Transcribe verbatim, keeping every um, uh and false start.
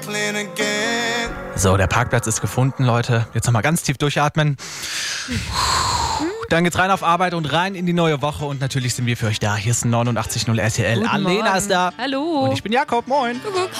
So, der Parkplatz ist gefunden, Leute. Jetzt nochmal ganz tief durchatmen. Dann geht's rein auf Arbeit und rein in die neue Woche. Und natürlich sind wir für euch da. Hier ist neunundachtzig Komma null R T L. Guten Alena Morgen. ist da. Hallo. Und ich bin Jakob. Moin. Kuckuck.